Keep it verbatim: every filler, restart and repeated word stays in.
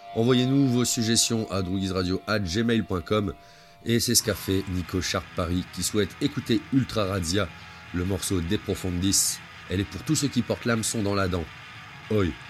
Envoyez-nous vos suggestions à drougizradio arobase gmail point com. Et c'est ce qu'a fait Nico Sharp Paris qui souhaite écouter Ultra Razzia, le morceau De Profundis. Elle est pour tous ceux qui portent l'hameçon dans la dent. Oi.